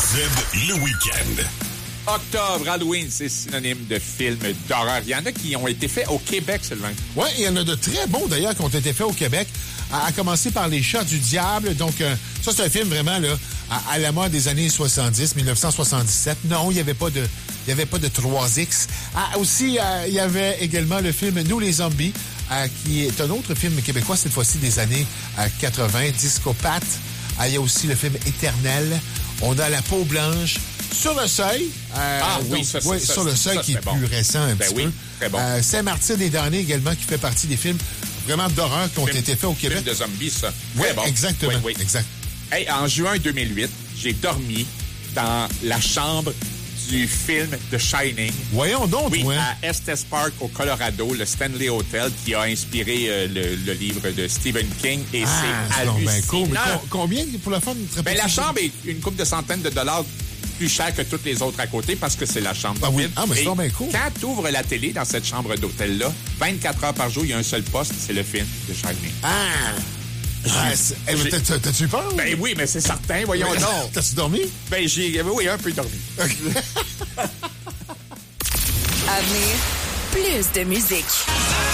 le week-end. Octobre, Halloween, c'est synonyme de films d'horreur. Il y en a qui ont été faits au Québec seulement. Oui, il y en a de très bons, d'ailleurs, qui ont été faits au Québec, à commencer par Les Chats du Diable. Donc, ça, c'est un film vraiment là à la mode des années 70, 1977. Non, il n'y avait pas de 3X. Aussi, il y avait également le film Nous les zombies, qui est un autre film québécois, cette fois-ci des années 80, Discopathe. Il y a aussi le film Éternel. On a La peau blanche. Sur le seuil. Sur le seuil qui est plus récent un petit peu. Très bon. Saint-Martin des damnés également, qui fait partie des films vraiment d'horreur qui ont été faits au Québec. Film de zombies, ça. Oui, bon. exactement. Oui. Exact. Hey, en juin 2008, j'ai dormi dans la chambre du film The Shining. Voyons donc, oui, à Estes Park, au Colorado, le Stanley Hotel, qui a inspiré le livre de Stephen King. Et c'est hallucinant. Ben cool. Mais combien pour la fun? La chambre est une couple de centaines de dollars plus cher que toutes les autres à côté parce que c'est la chambre d'hôtel. Oui. Mais c'est bien cool. Quand tu ouvres la télé dans cette chambre d'hôtel-là, 24 heures par jour, il y a un seul poste, c'est le film The Shining. T'as-tu peur? Ben oui, mais c'est certain, voyons donc. T'as-tu dormi? Ben oui, un peu dormi. À venir, plus de musique.